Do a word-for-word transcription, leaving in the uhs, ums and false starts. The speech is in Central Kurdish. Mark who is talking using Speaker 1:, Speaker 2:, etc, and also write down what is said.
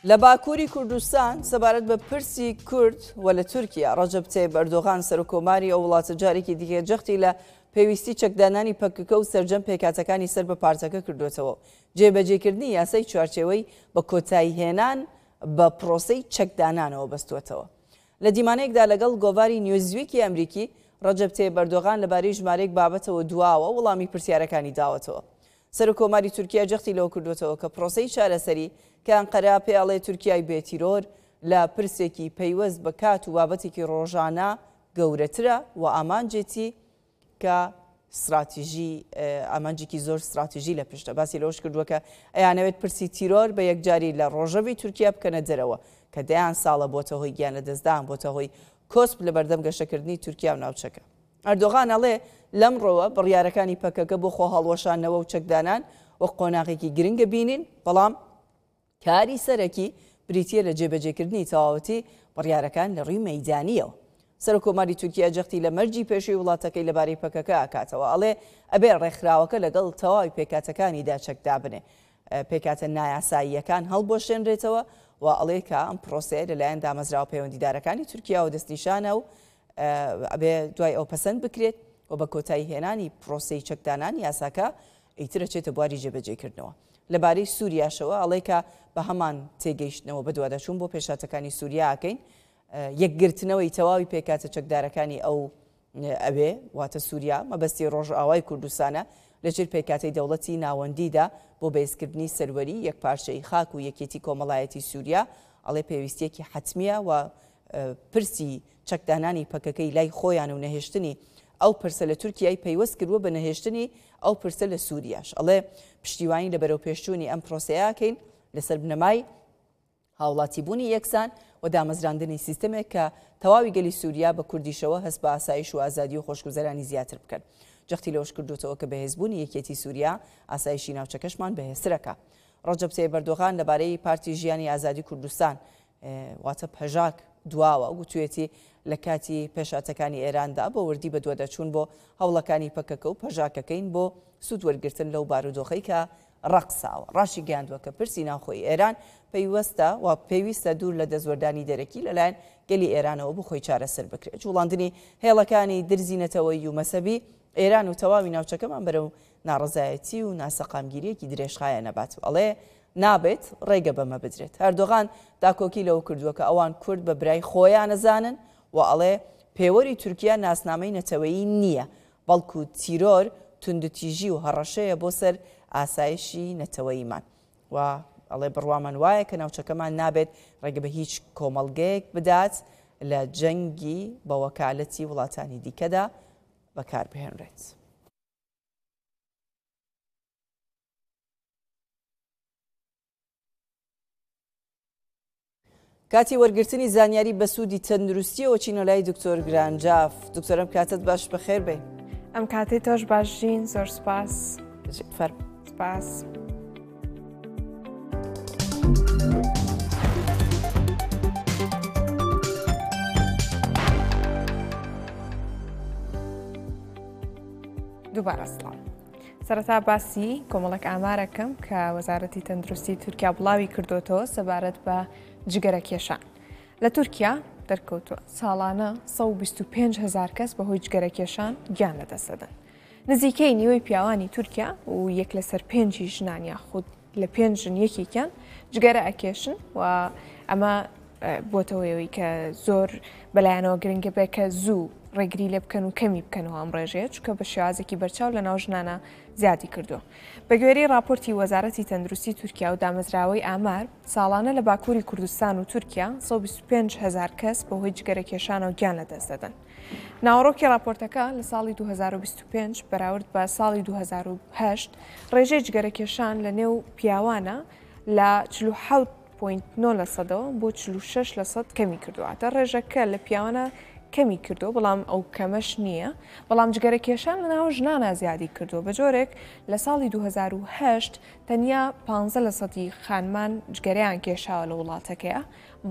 Speaker 1: لە باکووری کوردستان سەبارەت بە پرسی کورد و لە تورکیا ڕەجەب تەیب ئەردۆغان سەرۆکۆماری ئەو وڵاتە جارێکی دیکە جەختی لە پێویستی چەکدانانی پەکەکە و سەرجەم پێکاتەکانی سەر بە پارچەکە کردوێتەوە. جێبەجێکردنی یاسای چوارچێوەی بە کۆتایی هێنان بە پرۆسەی چەکدانانەوە بەستوێتەوە. لە دیمانەیەکدا لەگەڵ گۆڤاری نیوزویکی ئەمریکی ڕەجەب تەیب ئەردۆغان لەبارەی ژمارەیەک بابەتەوە دواوە وەڵامی پرسیارەکانی داوەتەوە. سەرۆکۆماری تورکیا جەختی لەوە کردوێتەوە کە پرۆسەی چارەسەری کە ئەنقەرە پێڵێ تورکیای بێتیرۆر لە پرسێکی پەیوەست بە کات و بابەتێکی ڕۆژانە گەورەترە و ئامانجێتی کە استراتیژی ئامانجێکی زۆر استراتیژی لە پشتە. باسی لەوەش کردووە کە ئەیانەوێت پرسی تیرۆر بە یەکجاری لە ڕۆژەوی تورکیا بکەنە دەرەوە کە دەیان ساڵە بۆتە هۆی گیان لە دەستدان بۆتە هۆی کۆسپ لە بەردەم گەشەکردنی تورکیا و ناوچەکە. ئەردۆغان ئەڵێ لەمڕۆوە بڕیارەکانی پەکەکە بۆ خۆ هەڵوەشانەوە و چەکدانان وە قۆناغێکی گرنگە بینین، بەڵام کاری سەرەکی بریتیە لە جێبەجێکردنی تەواوەتی بڕیارەکان لە ڕووی مەیدانیەوە. سەرۆکۆماری تورکیا جەختی لە مەرجی پێشووی وڵاتەکەی لەبارەی پەکەکە ئاکاتەوە. ئەڵێ ئەبێ ڕێکخراوەکە لەگەڵ تەواوی پێکاتەکانیدا چەکدا بنێ، پێکاتە نایاساییەکان هەڵبۆشێنرێتەوە و ئەڵێ کە ئەم پرۆسەیە لەلایەن دامەزراوە پەیوەندیدارەکانی تورکیا و دەستنیشانە و ئەبێ دوای ئەو پەسەند بکرێت و بە کۆتایی هێنانی پرۆسەی چەکدانان یاساکە ئیترە چێتە بواری جێبەجێکردنەوە. لەبارەی سووریاشەوە ئەڵێ کە بە هەمان تێگەیشتنەوە بەدوادەچوون بۆ پێشاتەکانی سووریا ئاکەین، یەکگرتنەوەی تەواوی پێکاتە چەکدارەکانی ئەو ئەوێ واتە سووریا مەبەستی ڕۆژئاوای کوردستانە لەژێر پێکاتی دەوڵەتی ناوەندیدا بۆ بەهێزکردنی سەروەری یەکپارچەی خاک و یەکێتی کۆمەڵایەتی سووریا. ئەڵێ پێویستیەکی حتمیە و پرسی چەکدانانی پەکەکەی لای خۆیان و نەهێشتنی ئەو پرسە لە تورکیای پەیوەست کردووە بە نەهێشتنی ئەو پرسە لە سووریاش. ئەڵێ پشتیوانی لە بەرەو پێشچوونی ئەم پرۆسەیەکەین لەسەر بنەمای هاوڵاتیبوونی یەکسان و دامەزراندنی سیستەمێک کە تەواوی گەلی سووریا بە کوردیشەوە هەست بە ئاسایش و ئازادی و خۆشگوزەرانی زیاتر بکەن. جەختی لەوەش کردوێتەوە کە بەهێزبوونی یەکێتی سووریا ئاسایشی ناوچەکەشمان بەهێزترەکە. ڕەجەب تەیب ئەردۆغان لەبارەی پارتی ژیانی ئازادی کوردستان واتە پەژاک دواوە گوتوێتی لە کاتی پێشاتەکانی ئێراندا بە وردی بە دووەدەچوون بۆ هەوڵەکانی پەکەکە و پەژاکەکەین بۆ سوود وەرگرتن لەو بارودۆخەی کە ڕەقساوە. ڕاشی گەیاندووە کە پرسی ناوخۆی ئێران پەیوەستە و پێویستە دوور لە دەزوەردانی دەرەکی لەلایەن گەلی ئێرانەوە بۆ خۆی چارەسەر بکرێت. جوڵاندنی هێڵەکانی درزینەتەوەی و مەسەبی ئێران و تەواوی ناوچەکەمان بەرەو ناڕەزایەتی و ناسەقامگیریەکی درێژخایە نەبات. ئەڵێ نابێت ڕێگە بەمە بدرێت. ئەردۆغان داکۆکی لەوە کردووە کە ئەوان کورد بە برای خۆیان نەزانن و ئەڵێ پێوەری تورکیا ناسنامەی نەتەوەیی نییە، بەڵکو تیرۆر توندوتیژی و هەڕەشەیە بۆ سەر ئاسایشی نەتەوەییمان. و ئەڵێ بڕوامان وایە کە ناوچەکەمان نابێت ڕێگە بە هیچ کۆمەڵگەیەک بدات لە جەنگی بە وەکالەتی وڵاتانی دیکەدا بەکاربهێنرێت. کاتی وەرگرتنی زانیاری بە سوودی تەندروستیەوە چینە لای دکتۆر گرانجاف. دکتۆرم کاتت باش بەخێر بێ.
Speaker 2: ئەم کاتێ تۆش باشین، زۆر سپاس.
Speaker 1: فەرم.
Speaker 2: سپاس. دووبارە سڵام. سەرەتا باسی کۆمەڵک ئامارەکەم کە وەزارەتی تەندروستی تورکیا بڵاوی کردوتەوە سەبارەت بە جگەرە کێشان. لە تورکیا دەرکەوتووە ساڵانە سەد و بیست و پێنج هەزار کەس بەهۆی جگەرە کێشان گیان لەدەستدەن. نزیکەی نیوەی پیاوانی تورکیا و یەک لەسەر پێنجی ژنان یاخود لە پێنج ژن یەکێکیان جگەرە ئەکێشن و ئەمە بۆتەوەیەوەی کە زۆر بەلایەنەوە گرنگە بێ کە زوو ڕێگری لێ بکەن و کەمی بکەنەوە ئەم ڕێژەیە، چونکە بە شێوازێکی بەرچاو لە ناو ژنانە زیادی کردووە. بە گوێرەی راپۆرتی وەزارەتی تەندروستی تورکیا و دامەزراوەی ئامار، ساڵانە لە باکووری کوردستان و تورکیا سەد و بیست و پێنج هەزار کەس بەهۆی جگەرە کێشانەوە گیان لەدەست دەدەن. ناوەڕۆکی راپۆرتەکە لە ساڵی دوو هەزار و بیست و پێنج بەراورد بە ساڵی دوو هەزار و هەشت ڕێژەی جگەرە کێشان لە نێو پیاوانە لە چل و حەوت پۆینت نۆ لە سەدەوە بۆ چل و شەش لە سەد کەمی کردوواتە. ڕێژەکە لە پیاوانە کەمی کردو، بەڵام ئەو کەمەش نییە، بەڵام جگەرە کێشان لە ناو ژنانە زیادی کردووە. بە جۆرێک لە ساڵی دوو هەزار و هەشت تەنیا پانزە لە سەدی خانمان جگەرەیان کێشاوە لە وڵاتەکەیە.